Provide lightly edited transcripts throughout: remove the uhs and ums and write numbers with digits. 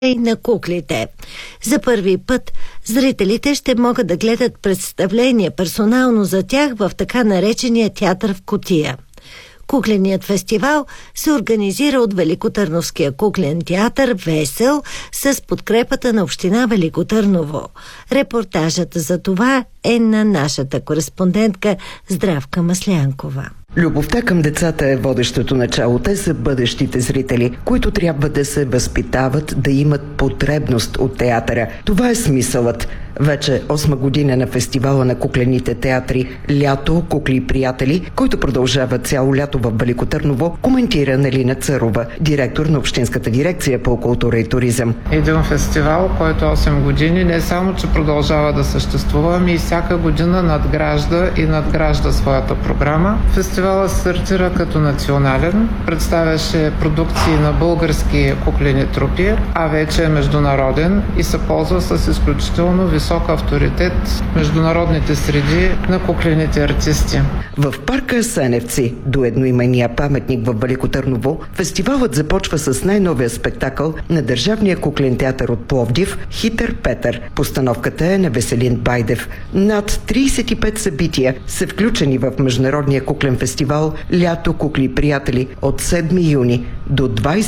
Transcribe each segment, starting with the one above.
и на куклите. За първи път зрителите ще могат да гледат представления персонално за тях в така наречения театър в кутия. Кукленият фестивал се организира от Великотърновския куклен театър «Весел» с подкрепата на община Велико Търново. Репортажът за това е на нашата кореспондентка Здравка Маслянкова. Любовта към децата е водещото начало. Те са бъдещите зрители, които трябва да се възпитават, да имат потребност от театъра. Това е смисълът. Вече 8 година на фестивала на куклените театри «Лято, кукли и приятели», който продължава цяло лято в Велико Търново, коментира Нелина Църова, директор на Общинската дирекция по култура и туризъм. Един фестивал, който 8 години не само, че продължава да съществува, ами и всяка година надгражда своята програма. Фестивалът стартира като национален, представяше продукции на български куклени трупи, а вече е международен и се ползва с изключително висок авторитет в международните среди на куклените артисти. В парка Асеневци, до едноименния паметник в Велико Търново, фестивалът започва с най-новия спектакъл на Държавния куклен театър от Пловдив «Хитър Петър». Постановката е на Веселин Байдев. Над 35 събития са включени в Международния куклен фестивал «Лято, кукли и приятели» от 7 юни до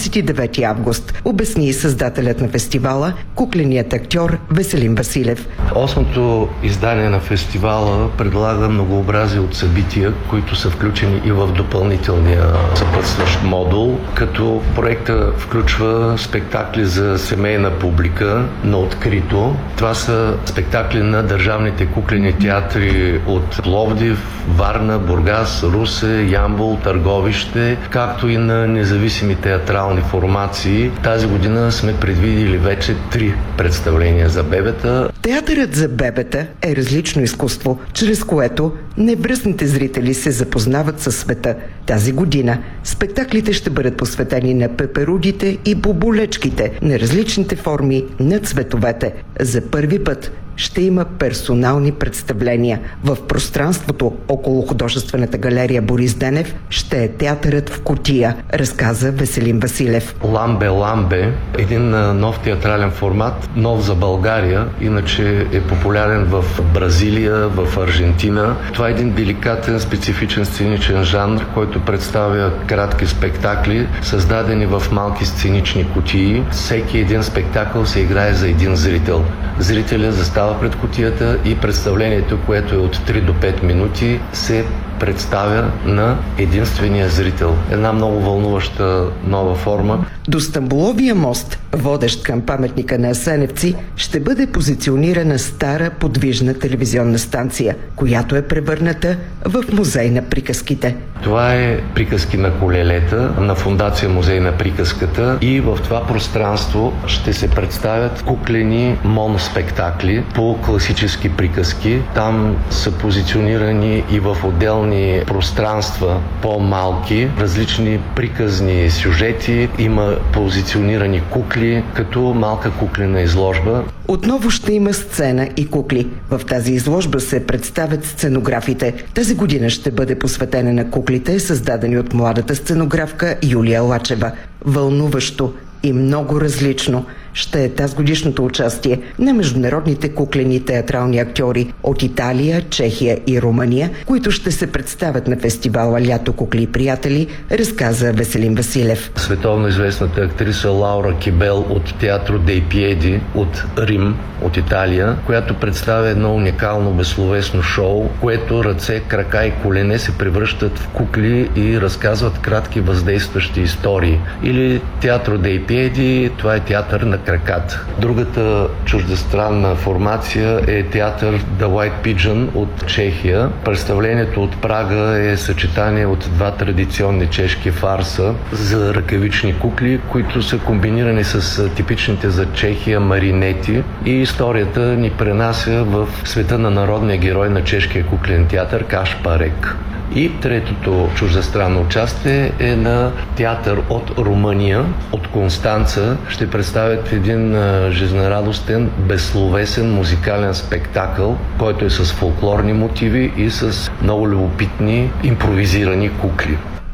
29 август, обясни и създателят на фестивала, кукленият актьор Веселин Василев. Осмото издание на фестивала предлага многообразие от събития, които са включени и в допълнителния съпътстващ модул, като проекта включва спектакли за семейна публика на открито. Това са спектакли на държавните куклени театри от Пловдив, Варна, Бургас, Русе, Ямбол, Търговище, както и на независими театрални формации. Тази година сме предвидили вече 3 представления за бебета. Театърът за бебета е различно изкуство, чрез което невръстните зрители се запознават със света. Тази година спектаклите ще бъдат посветени на пеперудите и боболечките, на различните форми на цветовете. За първи път ще има персонални представления. В пространството около художествената галерия Борис Денев ще е театърът в кутия, разказа Веселин Василев. Ламбе, един нов театрален формат, нов за България, иначе е популярен в Бразилия, в Аржентина. Това е един деликатен, специфичен сценичен жанр, който представя кратки спектакли, създадени в малки сценични кутии. Всеки един спектакъл се играе за един зрител. Зрителя застава пред кутията и представлението, което е от 3 до 5 минути, се представя на единствения зрител. Една много вълнуваща нова форма. До Стамболовия мост, водещ към паметника на Асеневци, ще бъде позиционирана стара подвижна телевизионна станция, която е превърната в музей на приказките. Това е приказки на колелета на Фондация Музей на приказката и в това пространство ще се представят куклени моноспектакли по класически приказки. Там са позиционирани и в отделни пространства по-малки, различни приказни сюжети. Има позиционирани кукли като малка куклена изложба. Отново ще има сцена и кукли. В тази изложба се представят сценографите. Тази година ще бъде посветена на куклите, създадени от младата сценографка Юлия Лачева. Вълнуващо и много различно ще е тазгодишното участие на международните куклени театрални актьори от Италия, Чехия и Румъния, които ще се представят на фестивала «Лято, кукли и приятели», разказа Веселин Василев. Световно известната актриса Лаура Кибел от театро Дей Пиеди от Рим, от Италия, която представя едно уникално безсловесно шоу, което ръце, крака и колене се превръщат в кукли и разказват кратки въздействащи истории. Или театро Дей Пиеди, това е театър на краката. Другата чуждестранна формация е театър The White Pigeon от Чехия. Представлението от Прага е съчетание от 2 традиционни чешки фарса за ръкавични кукли, които са комбинирани с типичните за Чехия маринети, и историята ни пренася в света на народния герой на чешкия куклен театър Кашпарек. И третото чуждестранно участие е на театър от Румъния, от Констанца. Ще представят един жизнерадостен, безсловесен музикален спектакъл, който е с фолклорни мотиви и с много любопитни импровизирани кукли.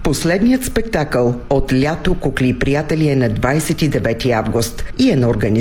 Последният спектакъл от лято Кукли и приятели е на 29 август и е на